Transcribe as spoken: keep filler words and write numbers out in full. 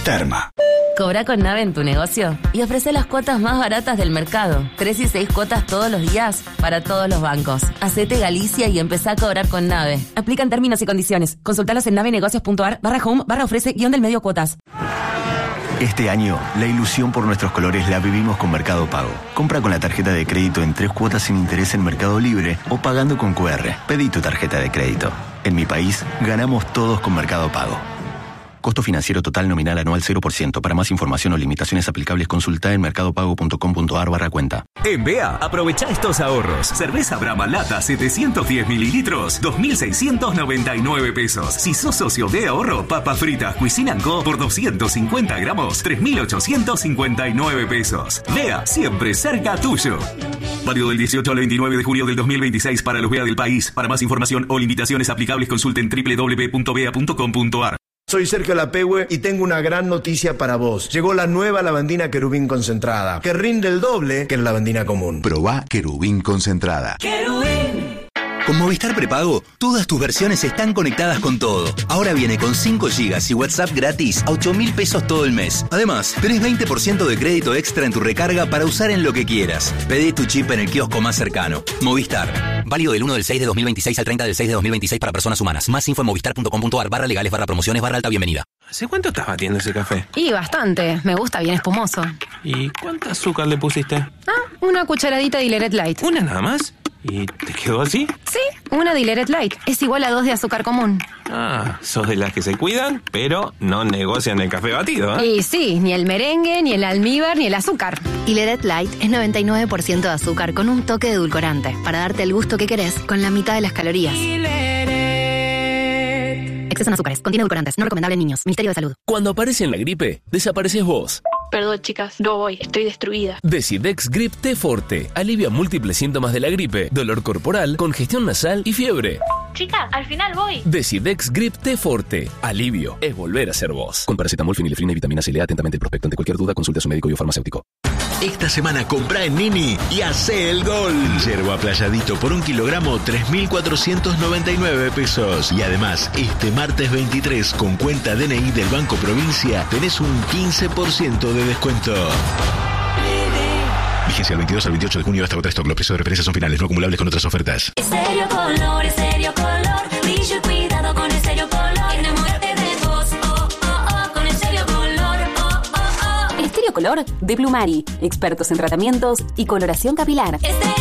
Terma. Cobra con Nave en tu negocio y ofrece las cuotas más baratas del mercado. Tres y seis cuotas todos los días para todos los bancos. Hacete Galicia y empezá a cobrar con Nave. Aplican términos y condiciones. Consultalos en navenegocios.ar barra home barra ofrece guión del medio cuotas. Este año, la ilusión por nuestros colores la vivimos con Mercado Pago. Compra con la tarjeta de crédito en tres cuotas sin interés en Mercado Libre o pagando con cu erre. Pedí tu tarjeta de crédito. En mi país, ganamos todos con Mercado Pago. Costo financiero total nominal anual cero por ciento. Para más información o limitaciones aplicables, consulta en mercadopago.com.ar barra cuenta. En B E A, aprovecha estos ahorros. Cerveza Brahma Lata setecientos diez mililitros, dos mil seiscientos noventa y nueve pesos. Si sos socio de ahorro, papas fritas Cuisine and Co por doscientos cincuenta gramos, tres mil ochocientos cincuenta y nueve pesos. B E A, siempre cerca tuyo. Válido del dieciocho al veintinueve de julio del dos mil veintiséis para los B E A del país. Para más información o limitaciones aplicables, consulten doble u doble u doble u punto b e a punto com punto a r. Soy Sergio Lapehue y tengo una gran noticia para vos. Llegó la nueva lavandina Querubín concentrada, que rinde el doble que la lavandina común. Probá Querubín concentrada. Querubín. Con Movistar Prepago, todas tus versiones están conectadas con todo. Ahora viene con cinco gigas y WhatsApp gratis a ocho mil pesos todo el mes. Además, tenés veinte por ciento de crédito extra en tu recarga para usar en lo que quieras. Pedí tu chip en el kiosco más cercano. Movistar. Válido del uno del seis de dos mil veintiséis al treinta del seis de dos mil veintiséis para personas humanas. Más info en movistar.com.ar barra legales barra promociones barra alta bienvenida. ¿Hace cuánto estás batiendo ese café? Y bastante. Me gusta bien espumoso. ¿Y cuánto azúcar le pusiste? Ah, una cucharadita de Dilleret Light. ¿Una nada más? ¿Y te quedó así? Sí, una Dilleret Light. Es igual a dos de azúcar común. Ah, sos de las que se cuidan, pero no negocian el café batido, ¿eh? Y sí, ni el merengue, ni el almíbar, ni el azúcar. Dilleret Light es noventa y nueve por ciento de azúcar con un toque de edulcorante para darte el gusto que querés con la mitad de las calorías. Exceso en azúcares. Contiene edulcorantes. No recomendable en niños. Ministerio de Salud. Cuando aparece la gripe, desapareces vos. Perdón, chicas, no voy, estoy destruida. Decidex Grip T Forte alivia múltiples síntomas de la gripe, dolor corporal, congestión nasal y fiebre. Chicas, al final voy. Decidex Grip T Forte. Alivio es volver a ser vos. Con paracetamol, fenilefrina y vitamina C. Lea atentamente el prospecto. Ante cualquier duda, consulte a su médico y o farmacéutico. Esta semana comprá en Nini y hacé el gol. Yerba Playadito por un kilogramo, tres mil cuatrocientos noventa y nueve pesos. Y además, este martes veintitrés, con cuenta D N I del Banco Provincia, tenés un quince por ciento de descuento. Vigencia del veintidós al veintiocho de junio hasta otra stock. Los precios de referencia son finales, no acumulables con otras ofertas. Estéreo Color, Estéreo Color. Brillo y cuidado con Estéreo Color. Enamórate de vos, oh, oh, oh, con Estéreo Color, oh, oh, oh. Estéreo Color de Plumari. Expertos en tratamientos y coloración capilar.